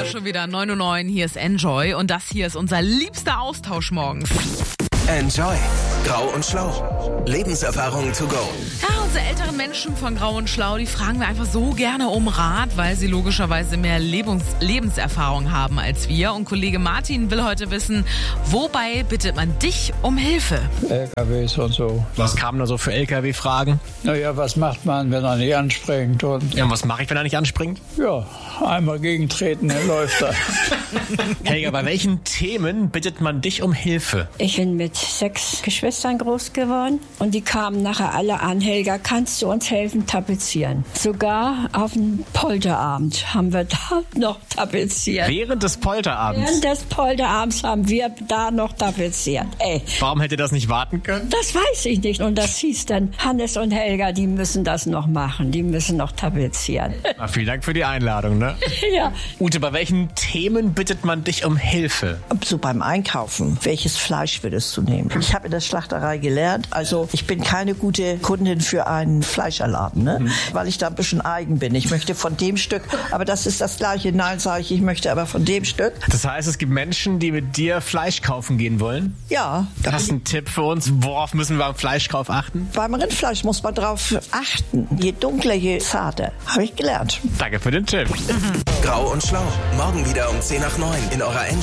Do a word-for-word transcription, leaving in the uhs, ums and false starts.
Ja, schon wieder neun Uhr neun, hier ist Enjoy und das hier ist unser liebster Austausch morgens. Enjoy. Grau und Schlau. Lebenserfahrung to go. Ja, unsere älteren Menschen von Grau und Schlau, die fragen wir einfach so gerne um Rat, weil sie logischerweise mehr Lebens- Lebenserfahrung haben als wir. Und Kollege Martin will heute wissen, wobei bittet man dich um Hilfe? L K Ws und so. Was kamen da so für L K W-Fragen? Naja, was macht man, wenn er nicht anspringt? Und Ja, und was mache ich, wenn er nicht anspringt? ja, einmal gegentreten, dann läuft er. Helga, bei welchen Themen bittet man dich um Hilfe? Ich bin mit sechs Geschwistern groß geworden und die kamen nachher alle an, Helga, kannst du uns helfen tapezieren? Sogar auf dem Polterabend haben wir da noch tapeziert. Während des Polterabends. Während des Polterabends haben wir da noch tapeziert. Ey, Warum hätte das nicht warten können? das weiß ich nicht. Und das hieß dann, Hannes und Helga, die müssen das noch machen. Die müssen noch tapezieren. Na, vielen Dank für die Einladung, ne? Ja. Ute, bei welchen Themen bittet man dich um Hilfe? So beim Einkaufen, welches Fleisch würdest du nehmen? Ich habe in der Schlachterei gelernt, also ich bin keine gute Kundin für einen Fleischerladen, ne? Mhm. Weil ich da ein bisschen eigen bin. Ich möchte von dem Stück, aber das ist das Gleiche. Nein, sage ich, ich möchte aber von dem Stück. Das heißt, es gibt Menschen, die mit dir Fleisch kaufen gehen wollen? Ja. Hast du einen Tipp für uns? Worauf müssen wir beim Fleischkauf achten? Beim Rindfleisch muss man drauf achten. Je dunkler, je zarter. Habe ich gelernt. Danke für den Tipp. Grau und Schlau. Morgen wieder um zehn nach neun in eurer Enjoy.